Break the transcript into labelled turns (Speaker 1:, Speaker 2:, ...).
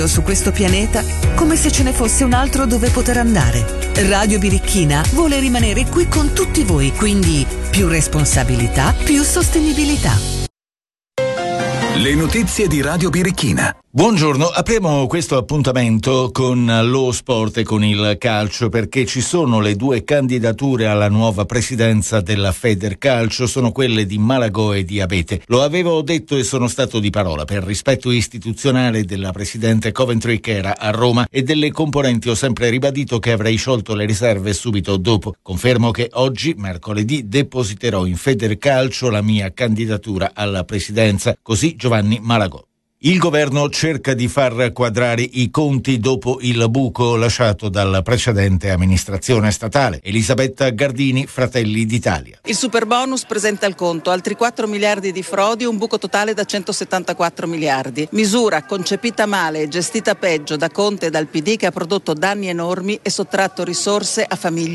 Speaker 1: su questo pianeta come se ce ne fosse un altro dove poter andare. Radio Birichina vuole rimanere qui con tutti voi, quindi più responsabilità, più sostenibilità.
Speaker 2: Le notizie di Radio Birichina.
Speaker 3: Buongiorno, apriamo questo appuntamento con lo sport e con il calcio, perché ci sono le due candidature alla nuova presidenza della Federcalcio, sono quelle di Malagò e di Abete. Lo avevo detto e sono stato di parola, per rispetto istituzionale della presidente Coventry che era a Roma e delle componenti ho sempre ribadito che avrei sciolto le riserve subito dopo. Confermo che oggi, mercoledì, depositerò in Federcalcio la mia candidatura alla presidenza, così Giovanni Malagò. Il governo cerca di far quadrare i conti dopo il buco lasciato dalla precedente amministrazione statale. Elisabetta Gardini, Fratelli d'Italia.
Speaker 4: Il superbonus presenta il conto, altri 4 miliardi di frodi, un buco totale da 174 miliardi. Misura concepita male e gestita peggio da Conte e dal PD che ha prodotto danni enormi e sottratto risorse a famiglie